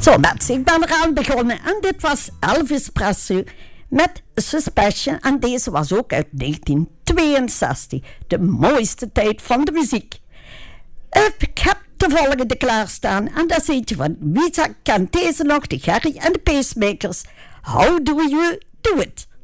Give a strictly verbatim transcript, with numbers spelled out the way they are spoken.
Zo mensen, ik ben eraan begonnen en dit was Elvis Presley met Suspicion en deze was ook uit negentien tweeënzestig, de mooiste tijd van de muziek. Ik heb de volgende klaarstaan en dat is eentje van wie kent deze nog, de Gerry en de Pacemakers. How do you do it?